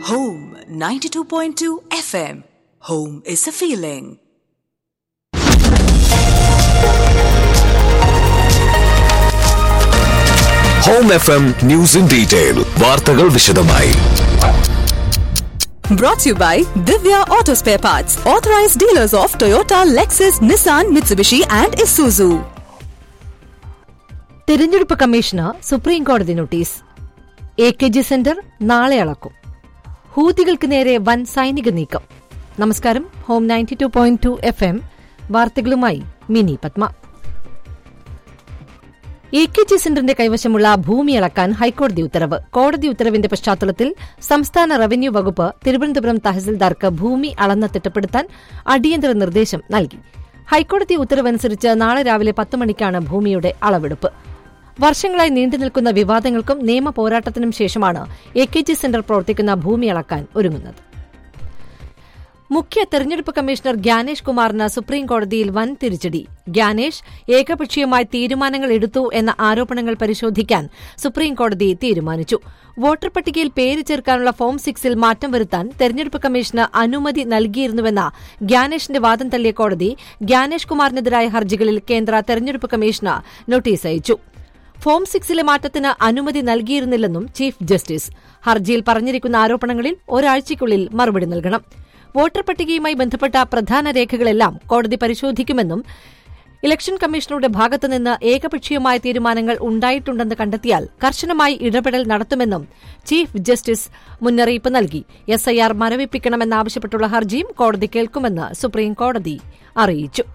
Home 92.2 FM. Home is a feeling. Home FM News in Detail. വാർത്തകൾ വിശദമായി. Brought to you by Divya Auto Spare Parts, authorized dealers of Toyota, Lexus, Nissan, Mitsubishi and Isuzu. തെരഞ്ഞെടുപ്പ് commission supreme കോടതി notice. AKG centre നാളെ അളക്കും. ഹൂതികൾക്ക് നേരെ വൻ സൈനിക നീക്കം. നമസ്കാരം. ഹോം 92.2 FM വാർത്തകളുമായി മിനി പത്മ. AKG സെന്ററിന്റെ കൈവശമുള്ള ഭൂമി അളക്കാൻ ഹൈക്കോടതി ഉത്തരവ്. കോടതി ഉത്തരവിന്റെ പശ്ചാത്തലത്തിൽ സംസ്ഥാന റവന്യൂ വകുപ്പ് തിരുവനന്തപുരം തഹസിൽദാർക്ക് ഭൂമി അളന്ന് തിട്ടപ്പെടുത്താൻ അടിയന്തര നിർദ്ദേശം നൽകി. ഹൈക്കോടതി ഉത്തരവനുസരിച്ച് നാളെ രാവിലെ 10 മണിക്കാണ് ഭൂമിയുടെ അളവെടുപ്പ്. വർഷങ്ങളായി നീണ്ടുനിൽക്കുന്ന വിവാദങ്ങൾക്കും നിയമ പോരാട്ടത്തിനും ശേഷമാണ് AKG സെന്റർ പ്രവർത്തിക്കുന്ന ഭൂമി അളക്കാൻ ഒരുങ്ങുന്നത്. മുഖ്യ തെരഞ്ഞെടുപ്പ് കമ്മീഷണർ ഗ്യാനേഷ് കുമാറിന് സുപ്രീം കോടതിയിൽ വൻ തിരിച്ചടി. ഗ്യാനേഷ് ഏകപക്ഷീയമായി തീരുമാനങ്ങൾ എടുത്തു എന്ന ആരോപണങ്ങൾ പരിശോധിക്കാൻ സുപ്രീം കോടതി തീരുമാനിച്ചു. വോട്ടർ പട്ടികയിൽ പേര് ചേർക്കാനുള്ള ഫോം 6ൽ മാറ്റം വരുത്താൻ തെരഞ്ഞെടുപ്പ് കമ്മീഷന് അനുമതി നൽകിയിരുന്നുവെന്ന ഗ്യാനേഷിന്റെ വാദം തള്ളിയ കോടതി ഗ്യാനേഷ് കുമാറിനെതിരായ ഹർജികളിൽ കേന്ദ്ര തെരഞ്ഞെടുപ്പ് കമ്മീഷന് നോട്ടീസ് അയച്ചു. ഫോം 6ലെ മാറ്റത്തിന് അനുമതി നൽകിയിരുന്നില്ലെന്നും ചീഫ് ജസ്റ്റിസ് ഹർജിയിൽ പറഞ്ഞിരിക്കുന്ന ആരോപണങ്ങളിൽ ഒരാഴ്ചയ്ക്കുള്ളിൽ മറുപടി നൽകണം. വോട്ടർ പട്ടികയുമായി ബന്ധപ്പെട്ട പ്രധാന രേഖകളെല്ലാം കോടതി പരിശോധിക്കുമെന്നും ഇലക്ഷൻ കമ്മീഷണറുടെ ഭാഗത്തുനിന്ന് ഏകപക്ഷീയമായ തീരുമാനങ്ങൾ ഉണ്ടായിട്ടുണ്ടെന്ന് കണ്ടെത്തിയാൽ കർശനമായി ഇടപെടൽ നടത്തുമെന്നും ചീഫ് ജസ്റ്റിസ് മുന്നറിയിപ്പ് നൽകി. SIR മരവിപ്പിക്കണമെന്നാവശ്യപ്പെട്ടുള്ള ഹർജിയും കോടതി കേൾക്കുമെന്ന് സുപ്രീം കോടതി അറിയിച്ചു.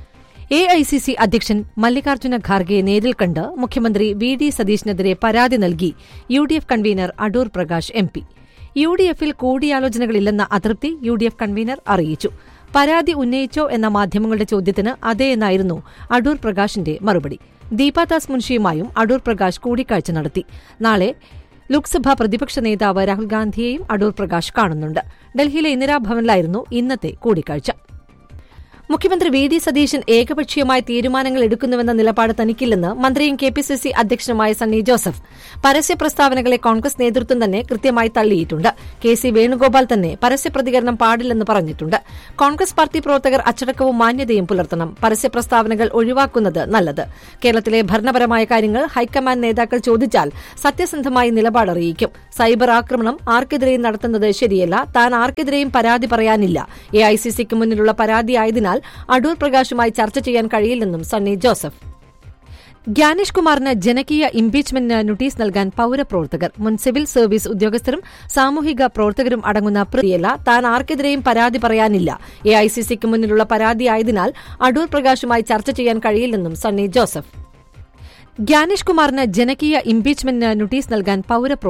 AICC അധ്യക്ഷൻ മല്ലികാർജ്ജുന ഖാർഗെയെ നേരിൽ കണ്ട് മുഖ്യമന്ത്രി VD സതീശിനെതിരെ പരാതി നൽകി UDF convener Adoor Prakash MP. UDFൽ കൂടിയാലോചനകളില്ലെന്ന അതൃപ്തി UDF കൺവീനർ അറിയിച്ചു. പരാതി ഉന്നയിച്ചോ എന്ന മാധ്യമങ്ങളുടെ ചോദ്യത്തിന് അതേ എന്നായിരുന്നു അടൂർ പ്രകാശിന്റെ മറുപടി. ദീപാദാസ് മുൻഷിയുമായും അടൂർ പ്രകാശ് കൂടിക്കാഴ്ച നടത്തി. നാളെ ലോക്സഭാ പ്രതിപക്ഷ നേതാവ് രാഹുൽ ഗാന്ധിയെയും അടൂർ പ്രകാശ് കാണുന്നുണ്ട്. ഡൽഹിയിലെ ഇന്ദിരാഭവനിലായിരുന്നു ഇന്നത്തെ കൂടിക്കാഴ്ച. മുഖ്യമന്ത്രി VD സതീശൻ ഏകപക്ഷീയമായ തീരുമാനങ്ങൾ എടുക്കുന്നുവെന്ന നിലപാട് തനിക്കില്ലെന്ന് മന്ത്രിയും KPCC അധ്യക്ഷനുമായ സണ്ണി ജോസഫ്. പരസ്യ പ്രസ്താവനകളെ കോൺഗ്രസ് നേതൃത്വം തന്നെ കൃത്യമായി തള്ളിയിട്ടുണ്ട്. KC വേണുഗോപാൽ തന്നെ പരസ്യ പ്രതികരണം പാടില്ലെന്ന് പറഞ്ഞിട്ടുണ്ട്. കോൺഗ്രസ് പാർട്ടി പ്രവർത്തകർ അച്ചടക്കവും മാന്യതയും പുലർത്തണം. പരസ്യ പ്രസ്താവനകൾ ഒഴിവാക്കുന്നത് നല്ലത്. കേരളത്തിലെ ഭരണപരമായ കാര്യങ്ങൾ ഹൈക്കമാൻഡ് നേതാക്കൾ ചോദിച്ചാൽ സത്യസന്ധമായി നിലപാടറിയിക്കും. സൈബർ ആക്രമണം ആർക്കെതിരെയും നടത്തുന്നത് ശരിയല്ല. താൻ ആർക്കെതിരെയും പരാതി പറയാനില്ല. AICCക്ക് മുന്നിലുള്ള പരാതിയായതിനാൽ അടൂർ പ്രകാശുമായി ചർച്ച ചെയ്യാൻ കഴിയില്ലെന്നും സണ്ണി ജോസഫ്. ഗ്യാനേഷ് കുമാറിന് ജനകീയ ഇംപീച്ച്മെന്റിന് നോട്ടീസ് നൽകാൻ പൌരപ്രവർത്തകർ. മുൻ സിവിൽ സർവീസ് ഉദ്യോഗസ്ഥരും സാമൂഹിക പ്രവർത്തകരും അടങ്ങുന്ന പ്രതിയല്ല. താൻ ആർക്കെതിരെയും പരാതി പറയാനില്ല. AICCക്ക് മുന്നിലുള്ള പരാതിയായതിനാൽ അടൂർ പ്രകാശുമായി ചർച്ച ചെയ്യാൻ കഴിയില്ലെന്നും സണ്ണി ജോസഫ്. ഗ്യാനേഷ് കുമാറിന് ജനകീയ ഇംപീച്ച്മെന്റിന് നോട്ടീസ് നൽകാൻ